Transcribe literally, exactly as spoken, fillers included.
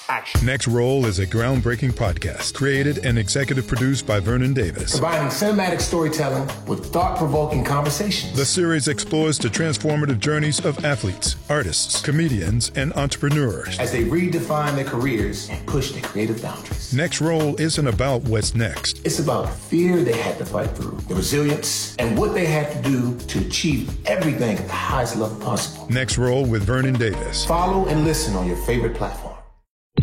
action. Next Roll is a groundbreaking podcast created and executive produced by Vernon Davis. Combining cinematic storytelling with thought-provoking conversations. The series explores the transformative journeys of athletes, artists, comedians, and entrepreneurs as they redefine their careers and push their creative boundaries. Next Roll isn't about what's next. It's about fear they had to fight through, the resilience, and what they had to do to achieve everything at the highest level possible. Next Roll with Vernon Davis. Follow and listen on your favorite platform.